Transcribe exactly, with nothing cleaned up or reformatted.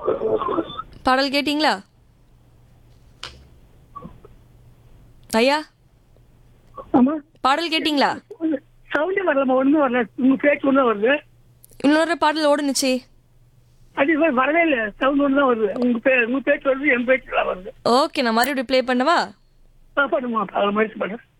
பாடல் கேட்டிங்களா ஐயா? ஆமா, பாடல் கேட்டிங்களா? சவுண்டே வரலம்மா, ஒண்ணும் வரல. உங்க பேச்சு ஒண்ணு வருது. இன்னொரு பாடல் ஓடுனுச்சு. அது மாதிரி வரவே இல்லை. சவுண்ட் ஒன்று தான் வருது. உங்க பே உங்க பேச்சு வருது, என் பேச்சு வருது. ஓகே, நான் மறுபடியும் ப்ளே பண்ணவா? பண்ணுமா, முயற்சி பண்ண.